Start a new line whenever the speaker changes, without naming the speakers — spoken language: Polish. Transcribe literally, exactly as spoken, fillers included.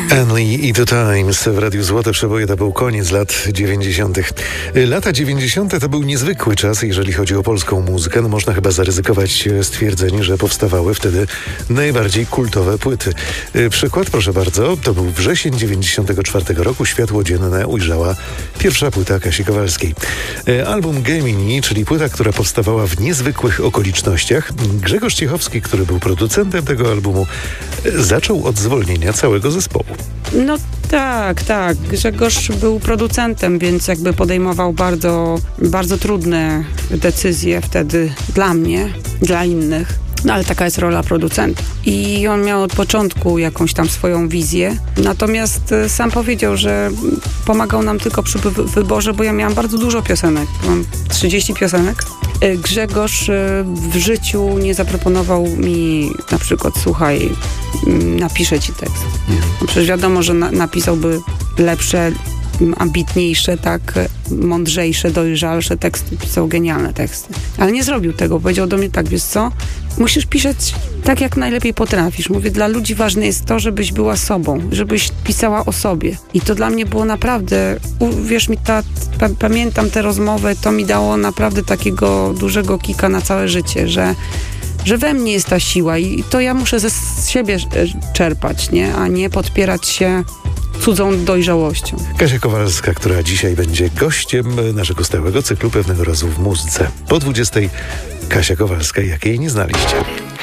Only the Times w Radiu Złote Przeboje to był koniec lat dziewięćdziesiątych. Lata dziewięćdziesiąte to był niezwykły czas, jeżeli chodzi o polską muzykę. No można chyba zaryzykować stwierdzenie, że powstawały wtedy najbardziej kultowe płyty. Przykład, proszę bardzo, to był wrzesień dziewięćdziesiątego czwartego roku. Światło dzienne ujrzała pierwsza płyta Kasi Kowalskiej. Album Gemini, czyli płyta, która powstawała w niezwykłych okolicznościach. Grzegorz Ciechowski, który był producentem tego albumu, zaczął od zwolnienia całego zespołu.
No tak, tak. Grzegorz był producentem, więc jakby podejmował bardzo, bardzo trudne decyzje wtedy dla mnie, dla innych. No ale taka jest rola producenta. I on miał od początku jakąś tam swoją wizję. Natomiast sam powiedział, że pomagał nam tylko przy wy- wyborze, bo ja miałam bardzo dużo piosenek. Mam trzydzieści piosenek. Grzegorz w życiu nie zaproponował mi na przykład, słuchaj, napiszę ci tekst. No przecież wiadomo, że na- napisałby lepsze, ambitniejsze, tak, mądrzejsze, dojrzalsze teksty, pisał genialne teksty. Ale nie zrobił tego. Powiedział do mnie tak, wiesz co, musisz pisać tak, jak najlepiej potrafisz. Mówię, dla ludzi ważne jest to, żebyś była sobą, żebyś pisała o sobie. I to dla mnie było naprawdę, uwierz mi, ta, pa, pamiętam tę rozmowę, to mi dało naprawdę takiego dużego kika na całe życie, że że we mnie jest ta siła i to ja muszę ze siebie czerpać, nie? A nie podpierać się cudzą dojrzałością.
Kasia Kowalska, która dzisiaj będzie gościem naszego stałego cyklu Pewnego razu w muzyce. Po dwudziestej Kasia Kowalska, jakiej nie znaliście.